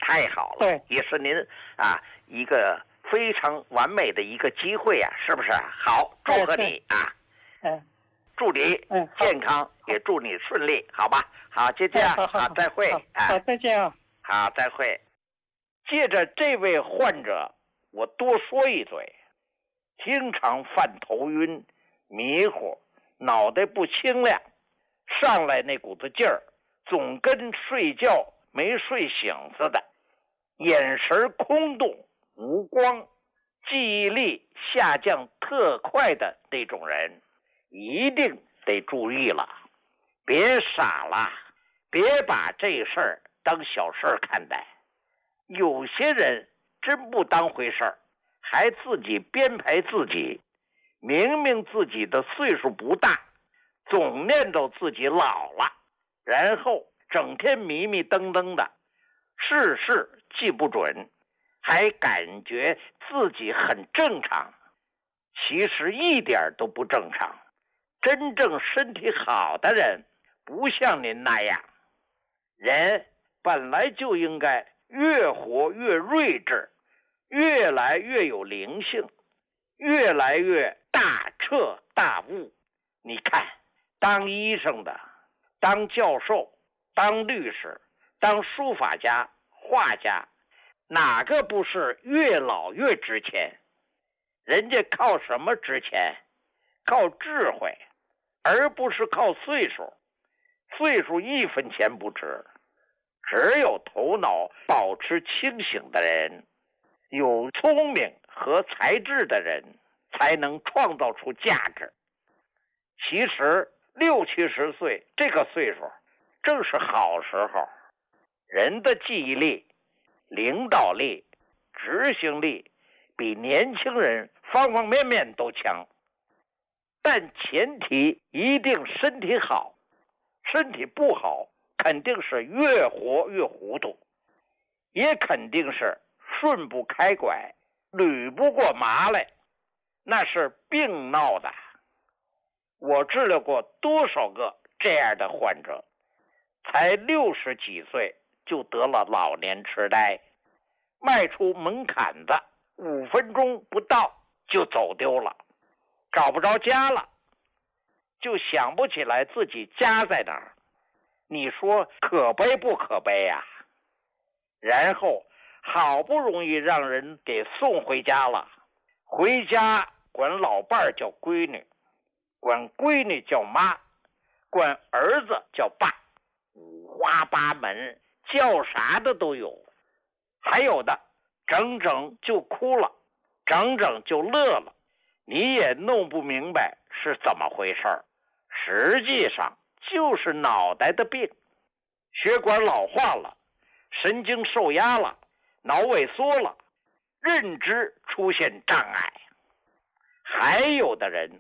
太好了， 对， 也是您啊一个非常完美的一个机会啊，是不是？好，祝贺你啊！祝你健康，也祝你顺利，好吧？好，就这样，好，再会。 好，再见啊！ 好，再会。借着这位患者，我多说一嘴，经常犯头晕、迷糊、脑袋不清亮，上来那股子劲儿，总跟睡觉没睡醒似的，眼神空洞无光，记忆力下降特快的那种人，一定得注意了，别傻了，别把这事儿当小事儿看待。有些人真不当回事儿，还自己编排自己，明明自己的岁数不大，总念叨自己老了，然后整天迷迷瞪瞪的，事事记不准，还感觉自己很正常，其实一点都不正常。真正身体好的人不像您那样，人本来就应该越活越睿智，越来越有灵性，越来越大彻大悟。你看，当医生的，当教授，当律师，当书法家、画家，哪个不是越老越值钱？人家靠什么值钱？靠智慧，而不是靠岁数。岁数1分钱不值，只有头脑保持清醒的人，有聪明和才智的人，才能创造出价值。其实60、70岁这个岁数正是好时候，人的记忆力、领导力、执行力比年轻人方方面面都强，但前提一定身体好，身体不好肯定是越活越糊涂，也肯定是顺不开拐，捋不过麻来，那是病闹的。我治疗过多少个这样的患者，才60几岁就得了老年痴呆，迈出门槛子5分钟不到就走丢了，找不着家了，就想不起来自己家在哪儿。你说可悲不可悲呀？然后好不容易让人给送回家了，回家管老伴儿叫闺女，管闺女叫妈，管儿子叫爸，五花八门，叫啥的都有。还有的整整就哭了，整整就乐了，你也弄不明白是怎么回事儿。实际上就是脑袋的病，血管老化了，神经受压了，脑萎缩了，认知出现障碍。还有的人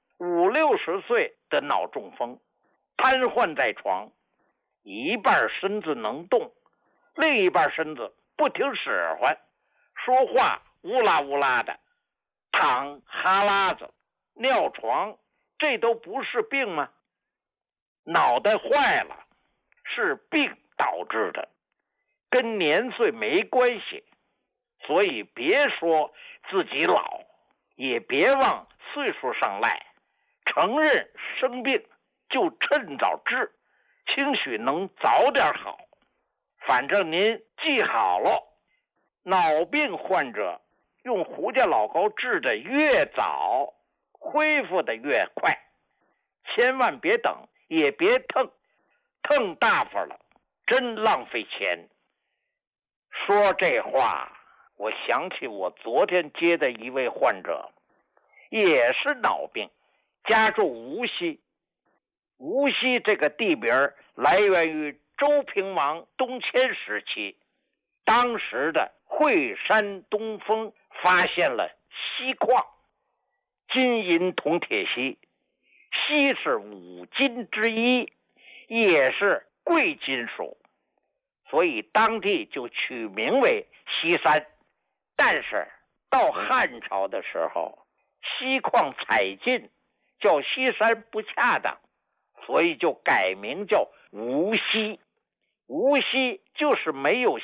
50、60岁的脑中风，瘫痪在床，一半身子能动，另一半身子不听使唤，说话乌拉乌拉的，淌哈喇子，尿床，这都不是病吗？脑袋坏了是病导致的，跟年岁没关系。所以别说自己老，也别往岁数上赖，承认生病就趁早治，兴许能早点好。反正您记好了，脑病患者用胡家老膏治的越早，恢复的越快，千万别等，也别腾大发了，真浪费钱。说这话，我想起我昨天接的一位患者，也是脑病，家住无锡。无锡这个地名来源于周平王东迁时期，当时的惠山东风发现了锡矿，金银铜铁锡，锡是5金之一，也是贵金属，所以当地就取名为锡山。但是到汉朝的时候，锡矿采尽，叫锡山不恰当，所以就改名叫无锡。无锡就是没有